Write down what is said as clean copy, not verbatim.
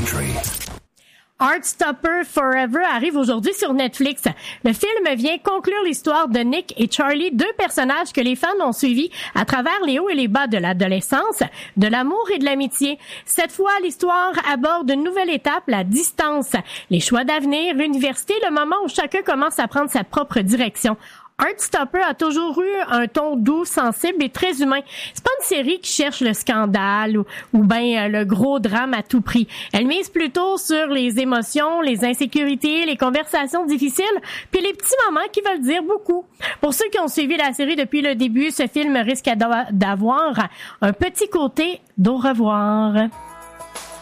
country. Heartstopper Forever arrive aujourd'hui sur Netflix. Le film vient conclure l'histoire de Nick et Charlie, deux personnages que les fans ont suivis à travers les hauts et les bas de l'adolescence, de l'amour et de l'amitié. Cette fois, l'histoire aborde une nouvelle étape, la distance, les choix d'avenir, l'université, le moment où chacun commence à prendre sa propre direction. Heartstopper a toujours eu un ton doux, sensible et très humain. C'est pas une série qui cherche le scandale ou bien le gros drame à tout prix. Elle mise plutôt sur les émotions, les insécurités, les conversations difficiles, puis les petits moments qui veulent dire beaucoup. Pour ceux qui ont suivi la série depuis le début, ce film risque d'avoir un petit côté d'au revoir.